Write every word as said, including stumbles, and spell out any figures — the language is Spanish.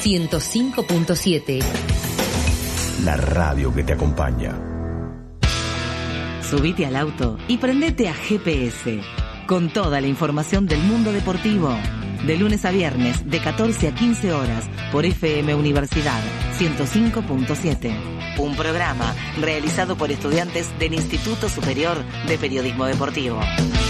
ciento cinco punto siete. La radio que te acompaña. Subite al auto y prendete a G P S, con toda la información del mundo deportivo. De lunes a viernes, de catorce a quince horas, por F M Universidad ciento cinco punto siete. Un programa realizado por estudiantes del Instituto Superior de Periodismo Deportivo.